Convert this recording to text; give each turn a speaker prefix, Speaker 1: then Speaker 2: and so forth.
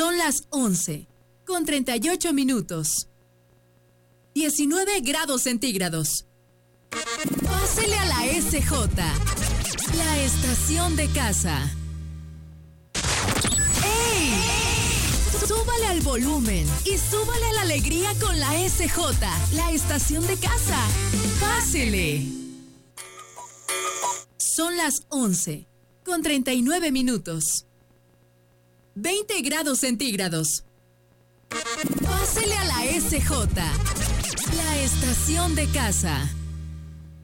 Speaker 1: Son las 11:38. 19 grados centígrados. Pásele a la SJ, la estación de casa. ¡Ey! Súbale al volumen y súbale a la alegría con la SJ, la estación de casa. Pásele. Son las 11:39. 20 grados centígrados. Pásele a la SJ, la estación de casa.